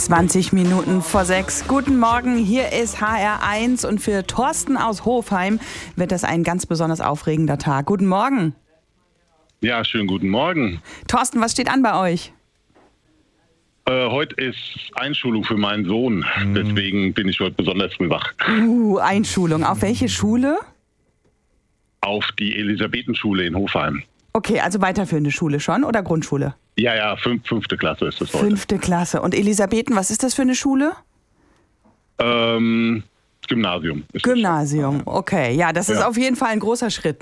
20 Minuten vor 6. Guten Morgen, hier ist HR1 und für Thorsten aus Hofheim wird das ein ganz besonders aufregender Tag. Guten Morgen. Ja, schönen guten Morgen. Thorsten, was steht an bei euch? Heute ist Einschulung für meinen Sohn, deswegen bin ich heute besonders früh wach. Einschulung. Auf welche Schule? Auf die Elisabethenschule in Hofheim. Okay, also weiterführende Schule schon oder Grundschule? Ja, fünfte Klasse ist das heute. 5. Klasse. Und Elisabethen, was ist das für eine Schule? Gymnasium. Gymnasium, okay. Ja, das ist auf jeden Fall ein großer Schritt.